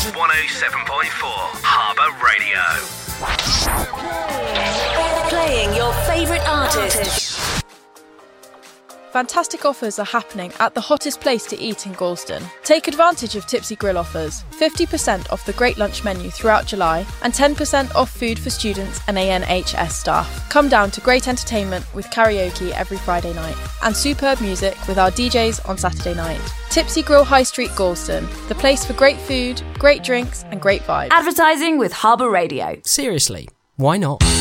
107.4 Harbour Radio. Playing your favourite artists. Fantastic offers are happening at the hottest place to eat in Galston. Take advantage of Tipsy Grill offers. 50% off the Great Lunch menu throughout July and 10% off food for students and ANHS staff. Come down to great entertainment with karaoke every Friday night and superb music with our DJs on Saturday night. Tipsy Grill High Street Galston, the place for great food, great drinks and great vibes. Advertising with Harbour Radio. Seriously, why not?